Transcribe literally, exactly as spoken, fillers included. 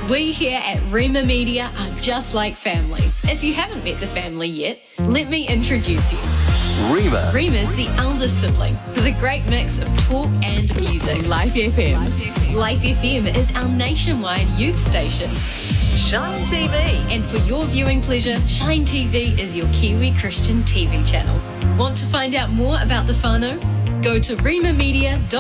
We here at Rima Media are just like family. If you haven't met the family yet, let me introduce you. Rima. Rima's the eldest sibling with a great mix of talk and music. Life F M. Life F M is our nationwide youth station. Shine T V. And for your viewing pleasure, Shine T V is your Kiwi Christian T V channel. Want to find out more about the whānau? Go to rimamedia dot com.